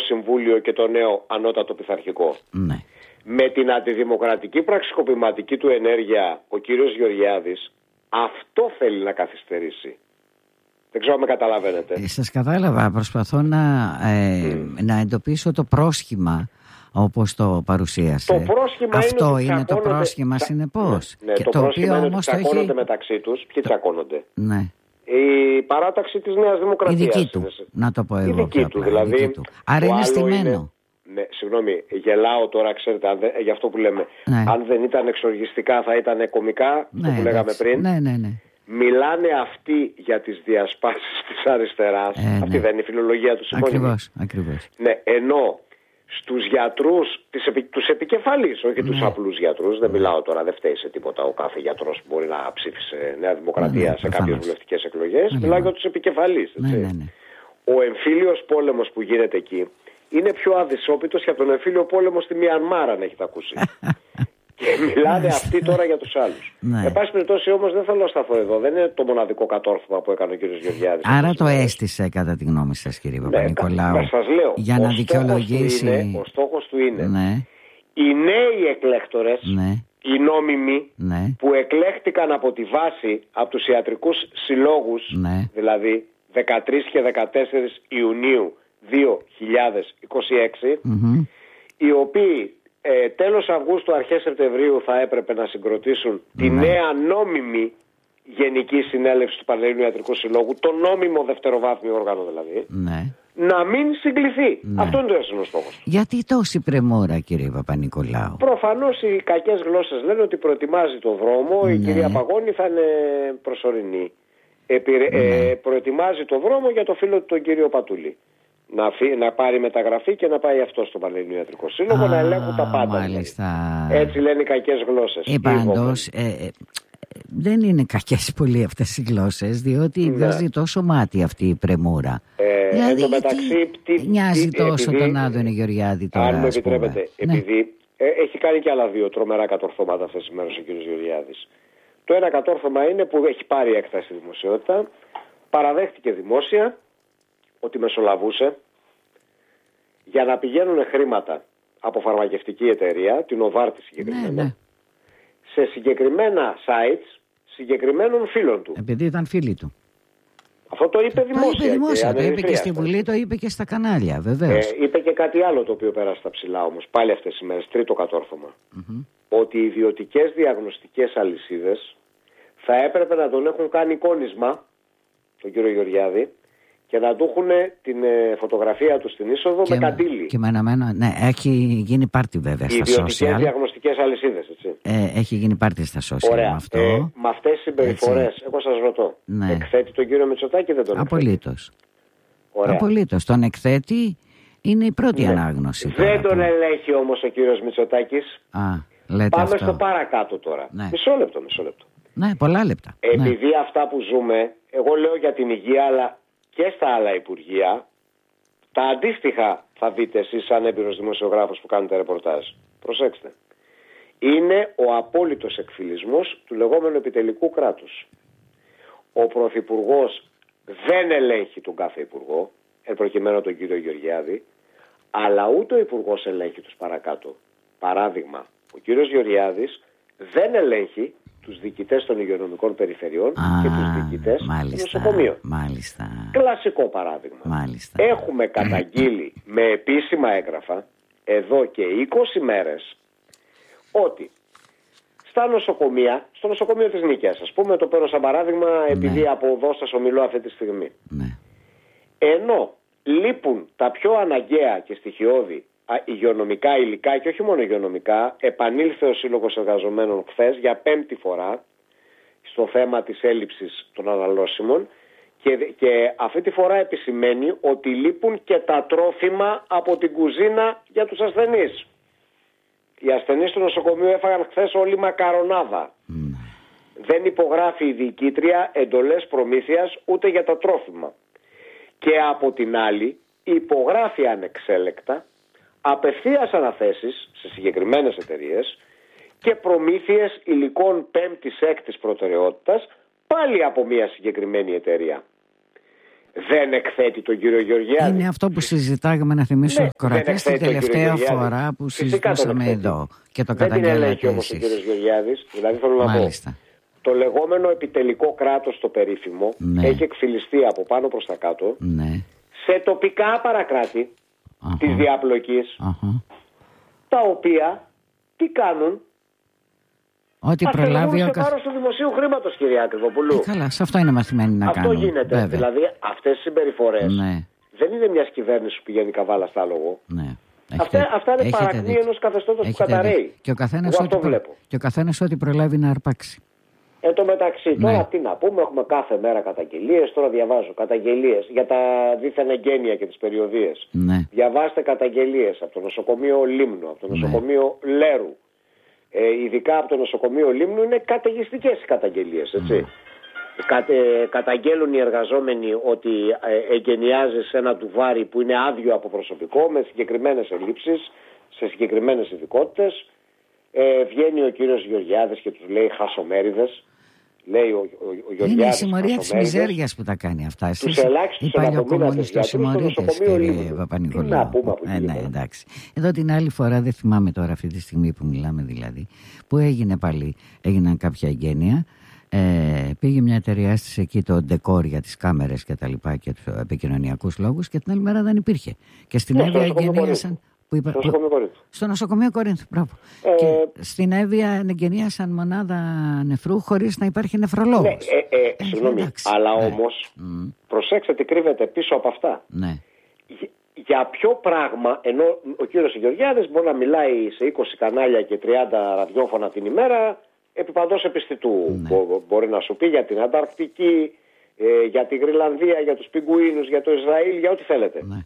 Συμβούλιο και το νέο Ανώτατο Πειθαρχικό. Ναι. Με την αντιδημοκρατική πραξικοπηματική του ενέργεια ο κύριος Γεωργιάδης αυτό θέλει να καθυστερήσει. Δεν ξέρω αν με καταλαβαίνετε. Σας κατάλαβα. Προσπαθώ να εντοπίσω το πρόσχημα όπως το παρουσίασε. Το πρόσχημα αυτό είναι το πρόσχημα συνεπώς. Ναι, και το πρόσχημα είναι ότι τσακώνονται μεταξύ τους. Ποιοι τσακώνονται? Ναι. Η παράταξη της Νέας Δημοκρατίας. Η δική του, να το πω εγώ. Η δική του, δηλαδή. Άρα είναι στημένο. Ναι, συγγνώμη, γελάω τώρα, ξέρετε, για αυτό που λέμε. Ναι. Αν δεν ήταν εξοργιστικά θα ήταν κωμικά, Ναι, αυτό που λέγαμε πριν. Ναι. Μιλάνε αυτοί για τις διασπάσεις της αριστεράς. Αυτή δεν είναι η φιλολογία του συμπονίου. Ακριβώς. Ναι, ενώ στους γιατρούς, τους επικεφαλείς, όχι τους απλούς γιατρούς, δεν μιλάω τώρα, δεν φταίει σε τίποτα ο κάθε γιατρός που μπορεί να ψήφισε Νέα Δημοκρατία σε κάποιες βουλευτικές εκλογές. Μιλάω για τους επικεφαλείς. Ναι. Ο εμφύλιος πόλεμος που γίνεται εκεί είναι πιο αδυσόπιτος και από τον εμφύλιο πόλεμο στη Μιανμάρα, αν έχετε ακούσει. Και μιλάνε αυτοί τώρα για τους άλλους. Εν πάση περιπτώσει όμως δεν θέλω να σταθώ εδώ. Δεν είναι το μοναδικό κατόρθωμα που έκανε ο κύριος Γεωργιάδης. Άρα το έστησε κατά τη γνώμη σας, κύριε Παπα-Νικολάου. Σας λέω, για να δικαιολογήσει. Ο στόχος του είναι οι νέοι εκλέκτορες, οι νόμιμοι που εκλέχτηκαν από τη βάση, από τους ιατρικούς συλλόγους, δηλαδή 13 και 14 Ιουνίου 2026, οι οποίοι τέλος Αυγούστου, αρχές Σεπτεμβρίου θα έπρεπε να συγκροτήσουν τη νέα νόμιμη Γενική Συνέλευση του Πανελλήνιου Ιατρικού Συλλόγου, το νόμιμο δευτεροβάθμιο όργανο δηλαδή, να μην συγκληθεί. Αυτό είναι το έσυνο στόχος. Γιατί τόση πρεμούρα, κύριε Παπα-Νικολάου? Προφανώς οι κακές γλώσσες λένε ότι προετοιμάζει το δρόμο, η κυρία Παγώνη θα είναι προσωρινή. Προετοιμάζει το δρόμο για το φίλο του τον κύριο Πατούλη. Να πάρει μεταγραφή και να πάει αυτό στο Πανελλήνιο Ιατρικό Σύλλογο, να ελέγχουν τα πάντα. Μάλιστα. Έτσι λένε οι κακές γλώσσες. Πάντως, δεν είναι κακές πολύ αυτές οι γλώσσες, διότι βγάζει τόσο μάτι αυτή η πρεμούρα. Δηλαδή, νοιάζει τόσο τον Άδωνη Γεωργιάδη τώρα? Αν μου επιτρέπετε, επειδή έχει κάνει και άλλα δύο τρομερά κατορθώματα αυτές τις μέρες ο κ. Γεωργιάδης. Το ένα κατόρθωμα είναι που έχει πάρει έκταση στη δημοσιότητα, παραδέχτηκε δημόσια ότι μεσολαβούσε για να πηγαίνουν χρήματα από φαρμακευτική εταιρεία, την Οβάρτη συγκεκριμένα, σε συγκεκριμένα sites συγκεκριμένων φίλων του. Επειδή ήταν φίλοι του. Αυτό το είπε δημόσια. Το είπε και στη Βουλή, το είπε και στα κανάλια, βεβαίως. Είπε και κάτι άλλο το οποίο πέρασε στα ψηλά όμως, πάλι αυτές τις μέρες, τρίτο κατόρθωμα. Ότι οι ιδιωτικές διαγνωστικές αλυσίδες θα έπρεπε να τον έχουν κάνει εικόνισμα, τον κύριο Γεωργιάδη, και να του έχουν την φωτογραφία του στην είσοδο με καντήλι. Και έχει γίνει πάρτι βέβαια στα social. Οι ιδιωτικές διαγνωστικές αλυσίδες, έτσι. Έχει γίνει πάρτι στα social. Ωραία. Αυτό. Με αυτές τις συμπεριφορές, εγώ σας ρωτώ, εκθέτει τον κύριο Μητσοτάκη ή δεν τον εκθέτει? Απολύτως. Τον εκθέτει, είναι η πρώτη ανάγνωση. Δεν τον ελέγχει όμως ο κύριος Μητσοτάκης. Λέτε Πάμε αυτό στο παρακάτω τώρα. Μισό λεπτό. Ναι, πολλά λεπτά. Επειδή αυτά που ζούμε, εγώ λέω για την υγεία, αλλά και στα άλλα υπουργεία, τα αντίστοιχα θα δείτε εσείς σαν έμπειρος δημοσιογράφος που κάνετε ρεπορτάζ. Προσέξτε. Είναι ο απόλυτος εκφυλισμός του λεγόμενου επιτελικού κράτους. Ο Πρωθυπουργός δεν ελέγχει τον κάθε υπουργό, εν προκειμένου τον κύριο Γεωργιάδη, αλλά ούτε ο υπουργός ελέγχει τους παρακάτω. Παράδειγμα, ο κύριος Γεωργιάδης δεν ελέγχει τους διοικητές των υγειονομικών περιφερειών και τους διοικητές των νοσοκομείων. Κλασικό παράδειγμα. Έχουμε καταγγείλει με επίσημα έγγραφα εδώ και 20 μέρες ότι στα νοσοκομεία, στο νοσοκομείο της Νίκαιας, ας πούμε, το παίρνω σαν παράδειγμα επειδή από εδώ σας ομιλώ αυτή τη στιγμή. Ενώ λείπουν τα πιο αναγκαία και στοιχειώδη υγειονομικά υλικά και όχι μόνο υγειονομικά, επανήλθε ο Σύλλογος Εργαζομένων χθες για 5η φορά στο θέμα της έλλειψης των αναλώσιμων και αυτή τη φορά επισημαίνει ότι λείπουν και τα τρόφιμα από την κουζίνα για τους ασθενείς. Οι ασθενείς του νοσοκομείου έφαγαν χθες όλη μακαρονάδα. Δεν υπογράφει η διοικήτρια εντολές προμήθειας ούτε για τα τρόφιμα. Και από την άλλη υπογράφει ανεξέλεκτα απευθείας αναθέσεις σε συγκεκριμένες εταιρείες και προμήθειες υλικών 5ης-6ης προτεραιότητας πάλι από μια συγκεκριμένη εταιρεία. δεν εκθέτει τον κύριο Γεωργιάδη. Είναι αυτό που συζητάγαμε, να θυμίσω, ναι, κορατές, την τελευταία φορά που συζητούσαμε εδώ. Και το δεν την ελέγχει όμως ο κύριος Γεωργιάδης. Δηλαδή θέλω να πω, το λεγόμενο επιτελικό κράτος το περίφημο, ναι, έχει εκφυλιστεί από πάνω προς τα κάτω, ναι, σε τοπικά παρακράτη της διαπλοκής, τα οποία τι κάνουν? Ό,τι προλάβει σε βάρος του δημοσίου χρήματος, κυρία Ακριβοπούλου. Καλά, σε αυτό είναι μαθημένοι να κάνουν. Αυτό γίνεται. Βέβαια. Δηλαδή αυτές οι συμπεριφορές, ναι, δεν είναι μιας κυβέρνησης που πηγαίνει καβάλα στα λόγο. Ναι. Αυτά είναι παρακμή ενός καθεστώτος που καταραίει. Και ο καθένας ό,τι προλάβει να αρπάξει. Εν τω μεταξύ, τώρα τι να πούμε, έχουμε κάθε μέρα καταγγελίες. Τώρα διαβάζω καταγγελίες για τα δίθεν εγγένεια και τις περιοδίες. Ναι. Διαβάστε καταγγελίες από το νοσοκομείο Λίμνου, από το νοσοκομείο Λέρου. Ειδικά από το νοσοκομείο Λίμνου είναι καταιγιστικές οι καταγγελίες, έτσι. Καταγγέλουν οι εργαζόμενοι ότι εγκαινιάζει σε ένα τουβάρι που είναι άδειο από προσωπικό, με συγκεκριμένες ελλείψεις, σε συγκεκριμένες ειδικότητες. Βγαίνει ο κύριος Γεωργιάδης και τους λέει χασομέριδες. Λέει ο Γεωργιάδης. Είναι η συμμορία της μιζέριας που τα κάνει αυτά. Τους ελάχιστους παλιοκομμουνιστές συμμορίτες, κύριε Παπα-Νικολάου. Τι να πούμε από εκεί. Ναι, εντάξει. Εδώ την άλλη φορά, δεν θυμάμαι τώρα αυτή τη στιγμή που μιλάμε δηλαδή, που έγιναν κάποια εγγένεια. Πήγε μια εταιρεία έστησε εκεί το ντεκόρ για τις κάμερες και τα λοιπά και τους επικοινωνιακούς λόγους και την άλλη μέρα δεν υπήρχε. Και στην Εύβοια εγγενίασαν. Στο νοσοκομείο Κορίνθου, μπράβο. Και στην Εύβοια εγγενίασαν μονάδα νεφρού χωρίς να υπάρχει νεφρολόγος. Συγγνώμη, αλλά όμως προσέξτε τι κρύβεται πίσω από αυτά. Ναι. Για ποιο πράγμα, ενώ ο κύριος Γεωργιάδης μπορεί να μιλάει σε 20 κανάλια και 30 ραδιόφωνα την ημέρα επί παντός επιστητού. Ναι. Μπορεί να σου πει για την Ανταρκτική, για τη Γρυλανδία, για τους πιγκουίνους, για το Ισραήλ, για ό,τι θέλετε. Ναι.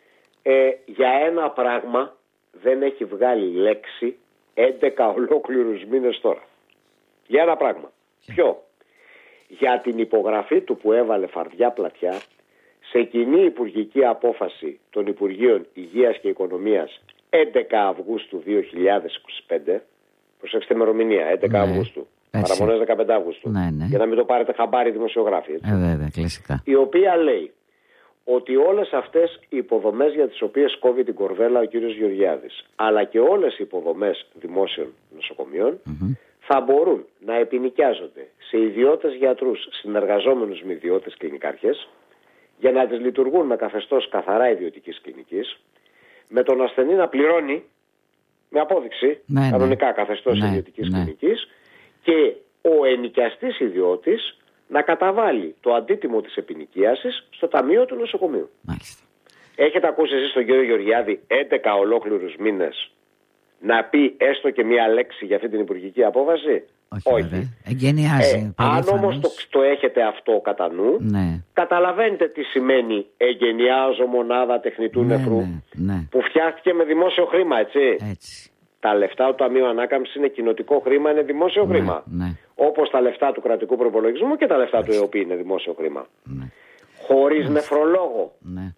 Για ένα πράγμα δεν έχει βγάλει λέξη 11 ολόκληρους μήνες τώρα. Για ένα πράγμα. Ποιο? Για την υπογραφή του που έβαλε φαρδιά πλατιά σε κοινή υπουργική απόφαση των Υπουργείων Υγείας και Οικονομίας 11 Αυγούστου 2025. Προσέξτε ημερομηνία, 11 Αυγούστου. Παραμονές 15 Αυγούστου. Ναι, ναι. Για να μην το πάρετε χαμπάρι δημοσιογράφοι. Βέβαια, κλασικά. Η οποία λέει ότι όλες αυτές οι υποδομές για τις οποίες κόβει την κορδέλα ο κύριος Γεωργιάδης, αλλά και όλες οι υποδομές δημόσιων νοσοκομείων, θα μπορούν να επινοικιάζονται σε ιδιώτες γιατρούς συνεργαζόμενους με ιδιώτες κλινικάρχες, για να τις λειτουργούν με καθεστώς καθαρά ιδιωτικής κλινικής, με τον ασθενή να πληρώνει με απόδειξη κανονικά καθεστώς ιδιωτικής κλινικής και ο ενοικιαστής ιδιώτης να καταβάλει το αντίτιμο της επινοικίασης στο ταμείο του νοσοκομείου. Μάλιστα. Έχετε ακούσει εσείς τον κύριο Γεωργιάδη 11 ολόκληρους μήνες να πει έστω και μία λέξη για αυτή την υπουργική απόφαση? Όχι. Εγκαινιάζει. Αν όμως το έχετε αυτό κατά νου, καταλαβαίνετε τι σημαίνει εγκαινιάζω μονάδα τεχνητού νεφρού που φτιάχτηκε με δημόσιο χρήμα, έτσι. Τα λεφτά του Ταμείου Ανάκαμψης είναι κοινοτικό χρήμα, είναι δημόσιο χρήμα. Όπως τα λεφτά του κρατικού προπολογισμού και τα λεφτά του ΕΟΠΗ είναι δημόσιο χρήμα. Χωρίς νεφρολόγο.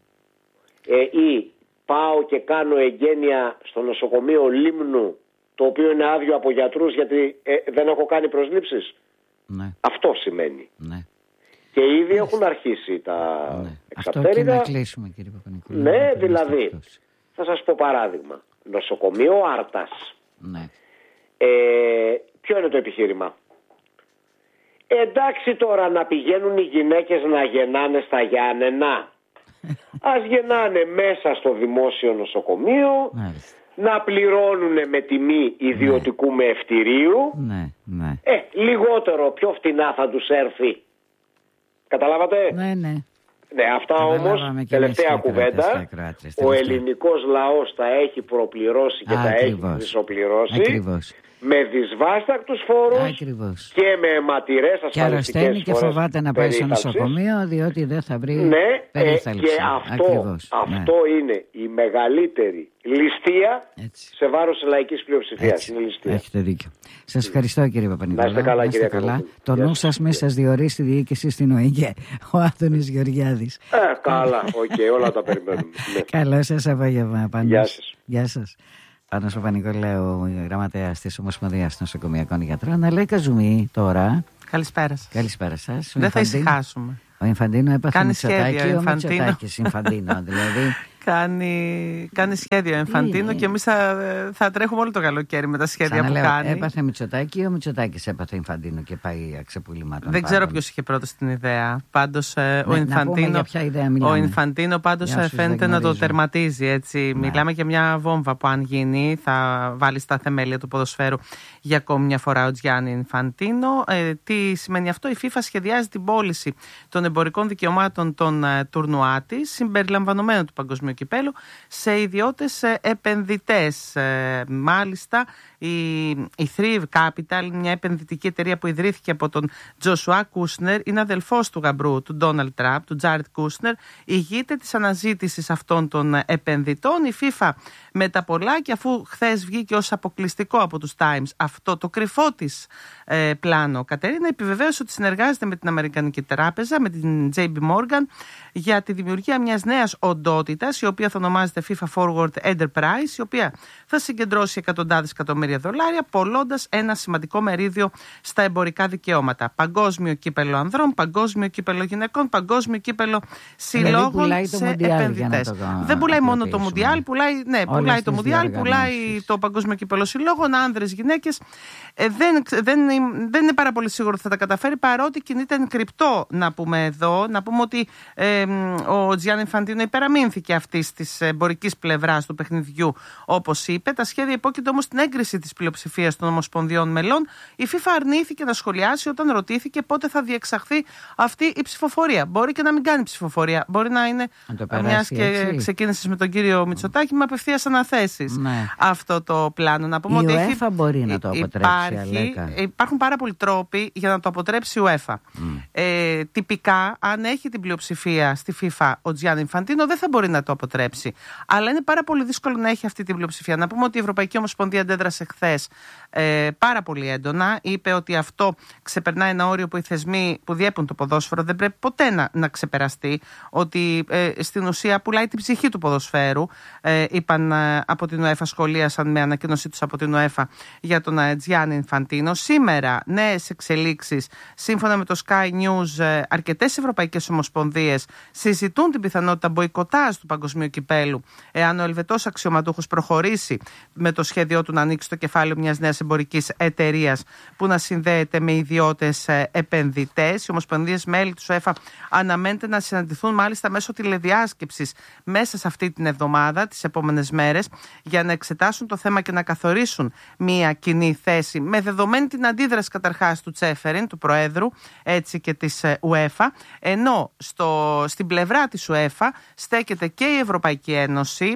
Ή πάω και κάνω εγγένεια στο νοσοκομείο Λίμνου, το οποίο είναι άδειο από γιατρούς γιατί δεν έχω κάνει προσλήψεις. Αυτό σημαίνει. Και ήδη έχουν αρχίσει τα εξαπτέρυγα. Αυτό και να κλείσουμε, κύριε Παπα-Νικολάου. Ναι, δηλαδή, θα σας πω παράδειγμα. Νοσοκομείο Άρτας. Ποιο είναι το επιχείρημα? Εντάξει τώρα να πηγαίνουν οι γυναίκες να γεννάνε στα Γιάννενα. Ας γεννάνε μέσα στο δημόσιο νοσοκομείο, να πληρώνουν με τιμή ιδιωτικού με ευτηρίου. Λιγότερο, πιο φτηνά θα τους έρθει. Καταλάβατε? Ναι, αυτά όμως, τελευταία κουβέντα, ο ελληνικός λαός τα έχει προπληρώσει και τα έχει δυσοπληρώσει με δυσβάστακτους φόρους και με αιματηρές ασφαλιστικές φορές. Και αρρωσταίνει και φοβάται να πάει στο νοσοκομείο διότι δεν θα βρει περίθαλψη. Και αυτό είναι η μεγαλύτερη ληστεία σε βάρος της λαϊκής πλειοψηφίας. Είναι ληστεία. Έχετε δίκιο. Σας ευχαριστώ, κύριε Παπα-Νικολάου. Να είστε καλά, κύριε Παπα-Νικολάου. Το νου σας μη σας διορίσει στη διοίκηση στην ΟΕΓΕ, ο Άδωνης Γεωργιάδης. Καλά, όλα τα περιμένουμε. Καλό σας απόγευμα. Γεια σας. Πάνος Παπα-Νικολάου, γραμματέας της Ομοσπονδίας Νοσοκομειακών Γιατρών. Αλλά Καζουμή τώρα. Καλησπέρα σας. Καλησπέρα σας. Δεν θα ησυχάσουμε. Ο Ινφαντίνο έπαθε Μητσοτάκη, ο Μητσοτάκης Ινφαντίνο δηλαδή. Κάνει σχέδιο Ινφαντίνο και εμείς θα τρέχουμε όλο το καλοκαίρι με τα σχέδια που κάνει. Έπαθε Μητσοτάκη, ο Μητσοτάκης έπαθε Ινφαντίνο και πάει αξεπουλημάτων. Δεν ξέρω ποιος είχε πρώτος την ιδέα. Πάντως ο Ινφαντίνο πάντως φαίνεται να το τερματίζει. Έτσι. Ναι. Μιλάμε για μια βόμβα που αν γίνει θα βάλει στα θεμέλια του ποδοσφαίρου για ακόμη μια φορά ο Τζιάννη Ινφαντίνο. Τι σημαίνει αυτό? Η FIFA σχεδιάζει την πώληση των εμπορικών δικαιωμάτων των τουρνουά της, συμπεριλαμβανομένου του Παγκοσμίου Κυπέλου, σε ιδιώτες επενδυτές. Μάλιστα η Thrive Capital, μια επενδυτική εταιρεία που ιδρύθηκε από τον Τζοσουά Κούσνερ, είναι αδελφός του γαμπρού του Ντόναλντ Τραμπ, του Τζάρετ Κούσνερ, ηγείται της αναζήτησης αυτών των επενδυτών. Η FIFA με τα πολλά, και αφού χθες βγήκε ως αποκλειστικό από τους Times αυτό το κρυφό της πλάνο, Κατερίνα, επιβεβαίωσε ότι συνεργάζεται με την Αμερικανική Τράπεζα, με την JP Morgan, για τη δημιουργία μιας νέας οντότητας, η οποία θα ονομάζεται FIFA Forward Enterprise, η οποία θα συγκεντρώσει εκατοντάδες εκατομμύρια δολάρια, πωλώντας ένα σημαντικό μερίδιο στα εμπορικά δικαιώματα. Παγκόσμιο κύπελο ανδρών, παγκόσμιο κύπελο γυναικών, παγκόσμιο κύπελο συλλόγων σε επενδυτές. Δεν πουλάει μόνο το Μουντιάλ, πουλάει το Μουντιάλ, πουλάει το παγκόσμιο κύπελο συλλόγων, άνδρες, γυναίκες. Δεν είναι πάρα πολύ σίγουρο ότι θα τα καταφέρει, παρότι κινείται εν κρυπτό, να πούμε εδώ. Να πούμε ότι ο Τζιάννη Ινφαντίνο υπεραμείνθηκε αυτής της εμπορικής πλευράς του παιχνιδιού, όπως είπε. Τα σχέδια υπόκειται όμως στην έγκριση της πλειοψηφίας των ομοσπονδιών μελών. Η FIFA αρνήθηκε να σχολιάσει όταν ρωτήθηκε πότε θα διεξαχθεί αυτή η ψηφοφορία. Μπορεί και να μην κάνει ψηφοφορία. Μπορεί να είναι, μιας και ξεκίνησες με τον κύριο Μητσοτάκη, με απευθείας αναθέσεις αυτό το πλάνο. Να πούμε ότι UEFA μπορεί να το αποτρέψει. Υπάρχουν πάρα πολλοί τρόποι για να το αποτρέψει η UEFA. Τυπικά, αν έχει την πλειοψηφία στη FIFA ο Τζιάννη Ινφαντίνο, δεν θα μπορεί να το αποτρέψει. Αλλά είναι πάρα πολύ δύσκολο να έχει αυτή την πλειοψηφία. Να πούμε ότι η Ευρωπαϊκή Ομοσπονδία αντέδρασε χθες πάρα πολύ έντονα. Είπε ότι αυτό ξεπερνάει ένα όριο που οι θεσμοί που διέπουν το ποδόσφαιρο δεν πρέπει ποτέ να ξεπεραστεί. Ότι στην ουσία πουλάει την ψυχή του ποδοσφαίρου. Είπαν από την UEFA, σχολίασαν με ανακοίνωσή τους από την UEFA για τον Τζιάννη Ινφαντίνο. Σήμερα, νέες εξελίξεις. Σύμφωνα με το Sky News, αρκετές ευρωπαϊκές ομοσπονδίες συζητούν την πιθανότητα μποϊκοτάζ του παγκοσμίου κυπέλου, εάν ο Ελβετός αξιωματούχος προχωρήσει με το σχέδιό του να ανοίξει το κεφάλαιο μιας νέας εμπορικής εταιρείας που να συνδέεται με ιδιώτες επενδυτές. Οι ομοσπονδίες μέλη του UEFA αναμένεται να συναντηθούν μάλιστα μέσω τηλεδιάσκεψης μέσα σε αυτή την εβδομάδα, τις επόμενες μέρες, για να εξετάσουν το θέμα και να καθορίσουν μια κοινή θέση, με δεδομένη την αντίδραση καταρχάς του Τσέφεριν, του Προέδρου, έτσι και της UEFA, ενώ στην πλευρά της UEFA στέκεται και η Ευρωπαϊκή Ένωση.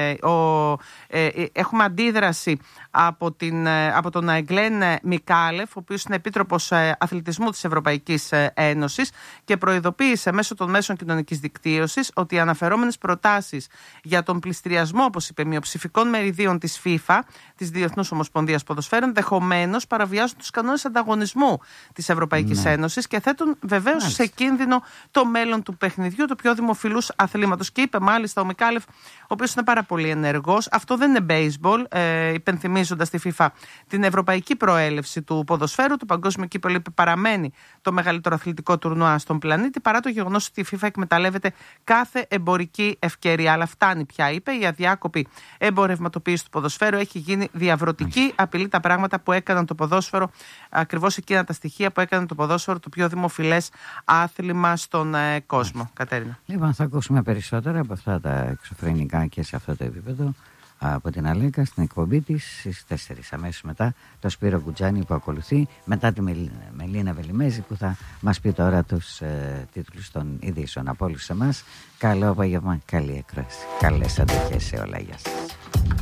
Έχουμε αντίδραση από τον Γκλέν Μικάλεφ, ο οποίος είναι επίτροπος αθλητισμού της Ευρωπαϊκής Ένωσης, και προειδοποίησε μέσω των μέσων κοινωνικής δικτύωσης ότι οι αναφερόμενες προτάσεις για τον πληστηριασμό, όπως είπε, μειοψηφικών μεριδίων της FIFA, της Διεθνούς Ομοσπονδίας Ποδοσφαίρου, ενδεχομένως παραβιάζουν τους κανόνες ανταγωνισμού της Ευρωπαϊκής Ένωσης και θέτουν βεβαίως σε κίνδυνο το μέλλον του παιχνιδιού, του πιο δημοφιλούς αθλήματος. Και είπε μάλιστα ο Μικάλεφ, ο οποίος είναι πάρα πολύ ενεργός, αυτό δεν είναι baseball, υπενθυμίζοντας στη FIFA την ευρωπαϊκή προέλευση του ποδοσφαίρου. Το παγκόσμιο κύπελλο, είπε, παραμένει το μεγαλύτερο αθλητικό τουρνουά στον πλανήτη, παρά το γεγονός ότι η FIFA εκμεταλλεύεται κάθε εμπορική ευκαιρία. Αλλά φτάνει πια, είπε, η αδιάκοπη εμπορευματοποίηση του ποδοσφαίρου έχει γίνει διαβρωτική. Απειλεί τα πράγματα που έκαναν το ποδόσφαιρο, ακριβώς εκείνα τα στοιχεία που έκαναν το ποδόσφαιρο το πιο δημοφιλές άθλημα στον κόσμο. Κατέρινα. Λοιπόν, θα ακούσουμε περισσότερα από αυτά τα εξωφρενικά και σε αυτό το επίπεδο από την Αλέκα στην εκπομπή της στις 4. Αμέσως μετά το Σπύρο Κουτζάνη που ακολουθεί, μετά τη Μελίνα Βελιμέζη που θα μας πει τώρα τους τίτλους των ειδήσεων. Από όλους εμάς, καλό απόγευμα, καλή εκφράση. Καλές αντοχές σε όλα. Γεια σας.